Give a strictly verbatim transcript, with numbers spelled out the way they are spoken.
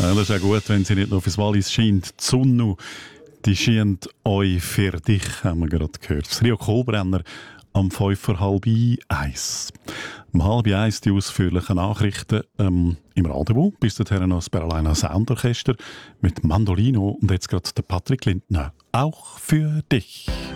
Ja, das ist auch gut, wenn sie nicht nur fürs Wallis scheint. Die Sonne, die scheint euch für dich, haben wir gerade gehört. Das Rio Kohlbrenner am fünf vor halb eins. Um halb eins die ausführlichen Nachrichten ähm, im Rendezvous. Bis dahin noch das Berliner Soundorchester mit Mandolino und jetzt gerade der Patrick Lindner. Auch für dich.